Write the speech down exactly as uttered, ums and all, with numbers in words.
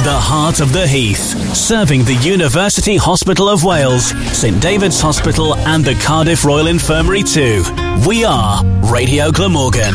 the heart of the Heath, serving the University Hospital of Wales, St David's Hospital and the Cardiff Royal Infirmary too. We are Radio Glamorgan.